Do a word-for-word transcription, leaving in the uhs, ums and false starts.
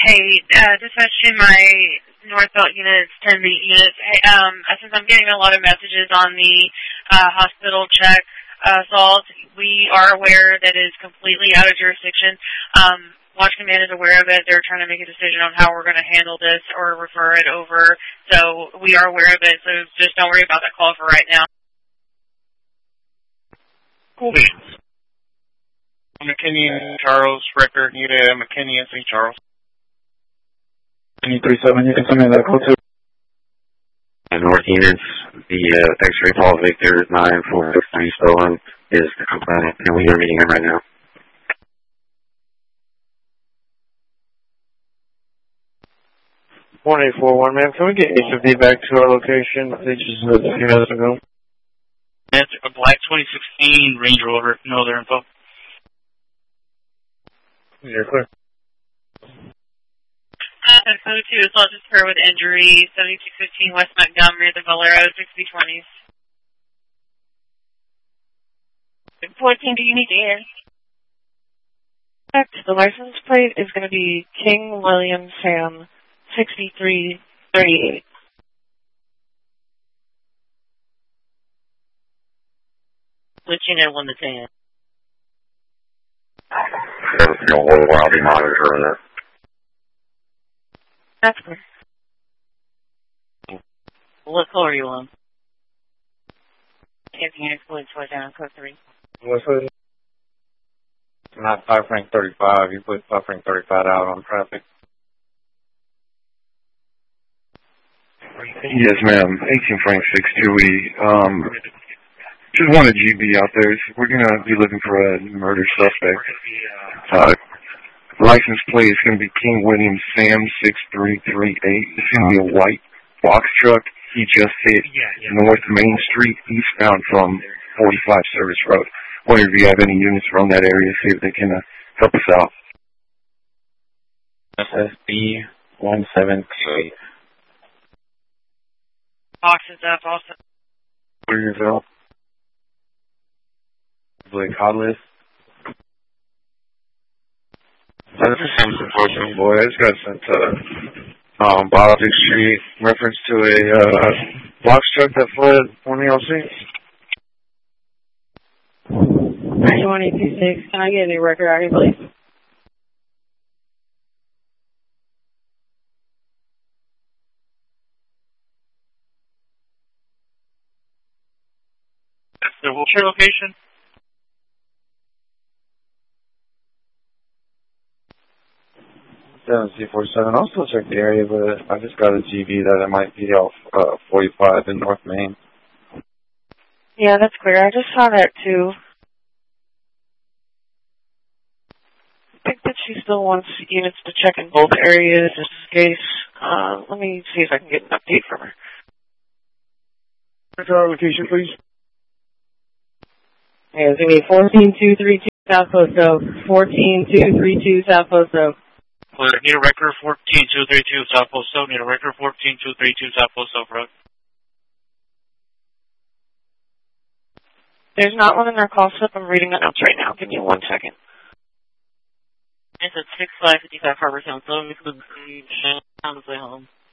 Hey, uh, dispatch to my Northbelt units, ten B units. Hey, um, since I'm getting a lot of messages on the uh, hospital check assault, we are aware that it is completely out of jurisdiction. Um, Watch Command is aware of it. They're trying to make a decision on how we're going to handle this or refer it over. So we are aware of it, so just don't worry about that call for right now. Cool beans. McKinney and Charles, record, need a McKinney and Saint Charles. three seven, you can send me that code too. And North units, the uh, X-ray Paul Victor nine four six three stolen is the complainant, and we are meeting him right now. one eight four one, ma'am, can we get H of D back to our location? They just moved a few minutes ago. That's a black twenty sixteen Range Rover, no other info. You're clear. Uh, code two, assault is occurred with injury, seventy-two fifteen West Montgomery, the Valero, sixty twenties. fourteen, do you need to air? The license plate is going to be King William Sam, sixty-three thirty-eight. Switching at one to ten. There's no whole I'll be monitoring that. That's clear. What color are you on? If units going towards down, code three. What's it? Not five Frank thirty-five. You put five Frank thirty-five out on traffic. Yes, ma'am. eighteen Frank six two E. Um, just wanted G B out there. We're going to be looking for a murder suspect. Uh, license plate is going to be King William Sam six three three eight. It's going to be a white box truck. He just hit North Main Street eastbound from forty-five Service Road. Wonder if you have any units around that area, see if they can uh, help us out. S S B one seven two eight. Boxes up also. Louisville. Blake Codless. This is some unfortunate boy. I just got sent to um, Baltic Street, reference to a uh, box truck that fled one of y'all seats. ninety-one eight two six, can I get a new record out here, please? That's the wheelchair location. seven C four seven. I'll still check the area, but I just got a G V that it might be off uh, forty-five in North Main. Yeah, that's clear. I just saw that too. I think that she still wants units to check in both areas just in case. Uh, let me see if I can get an update from her. What's our location, please? Yeah, it's going to be fourteen two three two South Post Oak. fourteen two three two South Post Oak. Well, need a record fourteen two three two South Post Oak. Need a record fourteen two three two South Post Oak Road. There's not one in our call slip. I'm reading the notes right now. Give me one second. It's at six five fifty-five Harbor Town, so I'm going to on the way home.